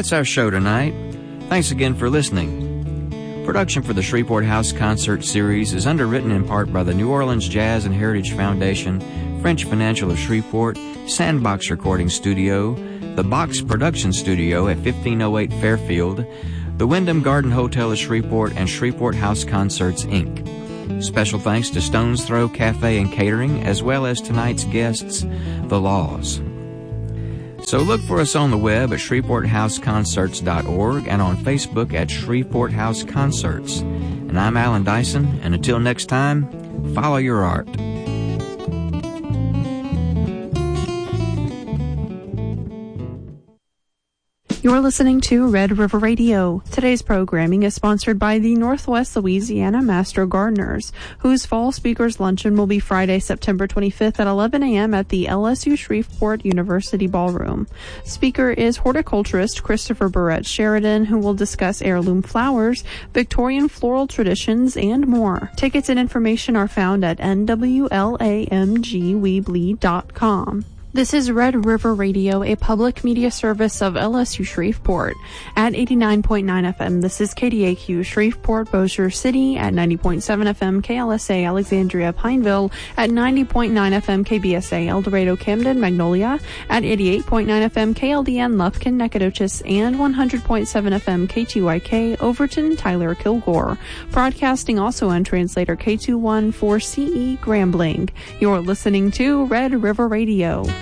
that's our show tonight. Thanks again for listening. Production for the Shreveport House Concert Series is underwritten in part by the New Orleans Jazz and Heritage Foundation, French Financial of Shreveport, Sandbox Recording Studio, the Box Production Studio at 1508 Fairfield, the Wyndham Garden Hotel of Shreveport, and Shreveport House Concerts, Inc. Special thanks to Stone's Throw Cafe and Catering, as well as tonight's guests, The Laws. So look for us on the web at ShreveportHouseConcerts.org and on Facebook at Shreveport House Concerts. And I'm Alan Dyson, and until next time, follow your art. You're listening to Red River Radio. Today's programming is sponsored by the Northwest Louisiana Master Gardeners, whose Fall Speakers Luncheon will be Friday, September 25th at 11 a.m. at the LSU Shreveport University Ballroom. Speaker is horticulturist Christopher Barrett Sheridan, who will discuss heirloom flowers, Victorian floral traditions, and more. Tickets and information are found at nwlamgweebly.com. This is Red River Radio, a public media service of LSU Shreveport. At 89.9 FM, this is KDAQ Shreveport, Bossier City. At 90.7 FM, KLSA Alexandria Pineville. At 90.9 FM, KBSA El Dorado Camden Magnolia. At 88.9 FM, KLDN Lufkin Nacogdoches. And 100.7 FM, KTYK Overton Tyler Kilgore. Broadcasting also on translator K214CE Grambling. You're listening to Red River Radio.